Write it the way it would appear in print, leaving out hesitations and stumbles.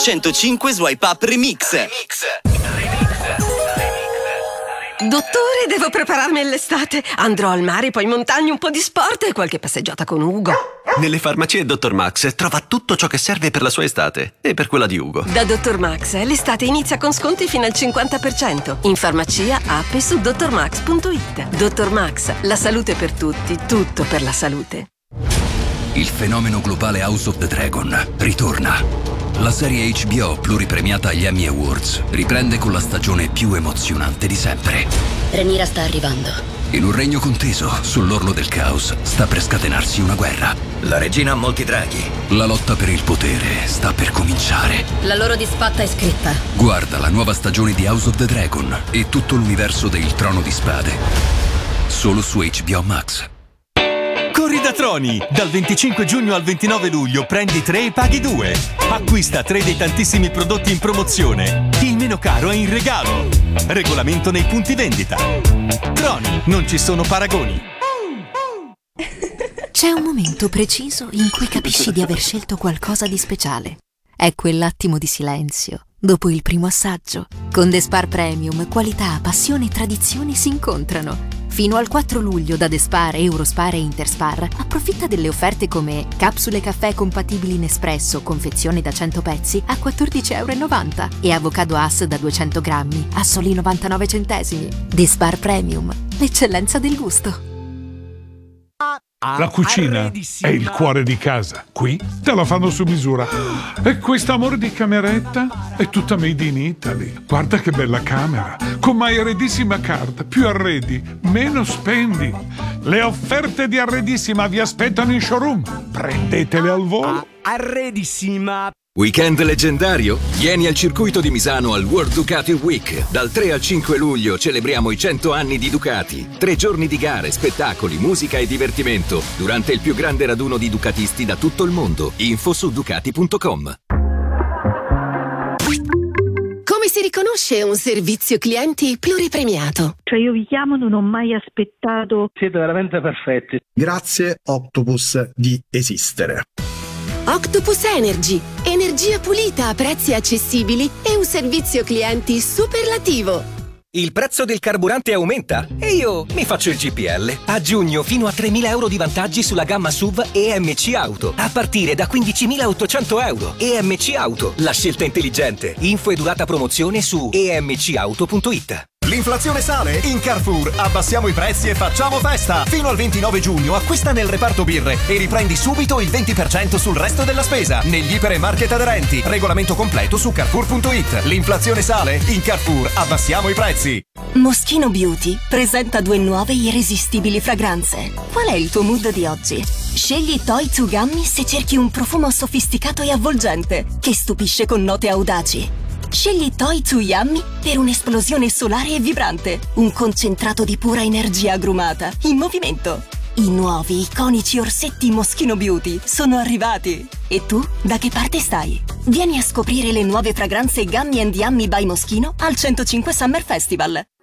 105 Swipe Up Remix. Dottore, devo prepararmi all'estate. Andrò al mare, poi in montagna, un po' di sport e qualche passeggiata con Ugo. Nelle farmacie Dr. Max trova tutto ciò che serve per la sua estate e per quella di Ugo. Da Dr. Max l'estate inizia con sconti fino al 50%. In farmacia, app e su drmax.it. Dr. Max, la salute per tutti, tutto per la salute. Il fenomeno globale House of the Dragon ritorna. La serie HBO pluripremiata agli Emmy Awards riprende con la stagione più emozionante di sempre. Rhaenyra sta arrivando. In un regno conteso, sull'orlo del caos, sta per scatenarsi una guerra. La regina ha molti draghi. La lotta per il potere sta per cominciare. La loro disfatta è scritta. Guarda la nuova stagione di House of the Dragon e tutto l'universo del Trono di Spade. Solo su HBO Max. Corri da Troni! Dal 25 giugno al 29 luglio prendi 3 e paghi 2. Acquista 3 dei tantissimi prodotti in promozione. Il meno caro è in regalo. Regolamento nei punti vendita. Troni, non ci sono paragoni. C'è un momento preciso in cui capisci di aver scelto qualcosa di speciale. È quell'attimo di silenzio dopo il primo assaggio. Con The Spar Premium, qualità, passione e tradizione si incontrano. Fino al 4 luglio da The Spar, Eurospar e Interspar approfitta delle offerte come capsule caffè compatibili Nespresso, confezione da 100 pezzi a 14,90 € e avocado Hass da 200 grammi a soli 99 centesimi. The Spar Premium, l'eccellenza del gusto. La cucina è il cuore di casa. Qui te la fanno su misura. E quest'amore di cameretta è tutta made in Italy. Guarda che bella camera. Con My Arredissima Card. Più arredi, meno spendi. Le offerte di Arredissima vi aspettano in showroom. Prendetele al volo. Arredissima. Weekend leggendario? Vieni al circuito di Misano al World Ducati Week. Dal 3 al 5 luglio celebriamo i 100 anni di Ducati. 3 giorni di gare, spettacoli, musica e divertimento durante il più grande raduno di ducatisti da tutto il mondo. Info su ducati.com. Come si riconosce un servizio clienti pluripremiato? Cioè io vi chiamo, non ho mai aspettato. Siete veramente perfetti. Grazie Octopus di esistere. Octopus Energy, energia pulita a prezzi accessibili e un servizio clienti superlativo. Il prezzo del carburante aumenta e io mi faccio il GPL. A giugno fino a 3.000 € di vantaggi sulla gamma SUV EMC Auto. A partire da 15.800 €. EMC Auto, la scelta intelligente. Info e durata promozione su emcauto.it. L'inflazione sale? In Carrefour abbassiamo i prezzi e facciamo festa! Fino al 29 giugno acquista nel reparto birre e riprendi subito il 20% sul resto della spesa negli ipermarket aderenti. Regolamento completo su Carrefour.it. L'inflazione sale? In Carrefour abbassiamo i prezzi. Moschino Beauty presenta 2 nuove irresistibili fragranze. Qual è il tuo mood di oggi? Scegli Toy to Gummy se cerchi un profumo sofisticato e avvolgente che stupisce con note audaci. Scegli Toy to Yummy per un'esplosione solare e vibrante. Un concentrato di pura energia agrumata, in movimento. I nuovi iconici orsetti Moschino Beauty sono arrivati. E tu, da che parte stai? Vieni a scoprire le nuove fragranze Gummy & Yummy by Moschino al 105 Summer Festival.